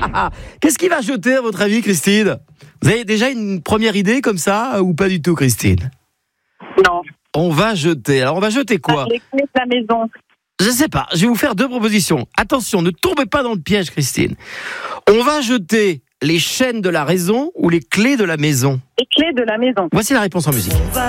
Qu'est-ce qu'il va jeter à votre avis, Christine? Vous avez déjà une première idée comme ça ou pas du tout, Christine? Non. On va jeter. Alors on va jeter quoi? Les clés de la maison. Je sais pas, je vais vous faire 2 propositions. Attention, ne tombez pas dans le piège, Christine. On va jeter les chaînes de la raison ou les clés de la maison? Les clés de la maison. Voici la réponse en musique.